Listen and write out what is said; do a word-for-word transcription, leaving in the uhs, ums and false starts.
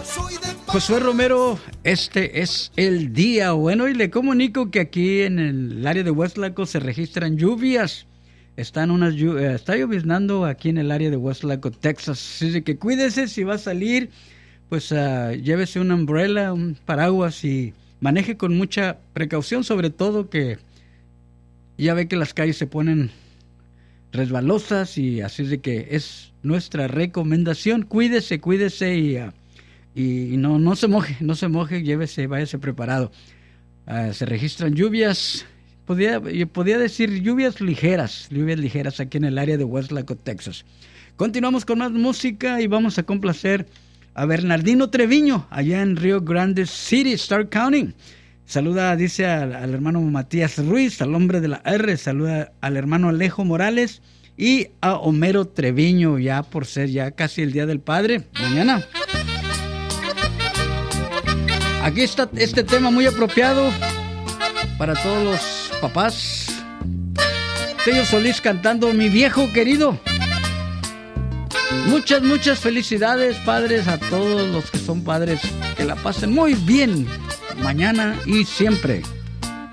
Josué Romero, este es el día. Bueno, y le comunico que aquí en el área de Weslaco se registran lluvias. Están unas lluvias, está lloviznando aquí en el área de Weslaco, Texas. Así que cuídese si va a salir, pues uh, llévese una umbrella, un paraguas y maneje con mucha precaución, sobre todo que ya ve que las calles se ponen resbalosas y así de que es nuestra recomendación. Cuídese, cuídese y... Uh, Y no, no se moje, no se moje, llévese, váyase preparado. Uh, se registran lluvias, podía, podía decir lluvias ligeras, lluvias ligeras aquí en el área de Weslaco, Texas. Continuamos con más música y vamos a complacer a Bernardino Treviño, allá en Rio Grande City, Stark County. Saluda, dice al, al hermano Matías Ruiz, al hombre de la R, saluda al hermano Alejo Morales y a Homero Treviño, ya por ser ya casi el Día del Padre, mañana. Aquí está este tema muy apropiado para todos los papás. Tello Solís cantando Mi Viejo Querido. Muchas, muchas felicidades, padres, a todos los que son padres. Que la pasen muy bien mañana y siempre.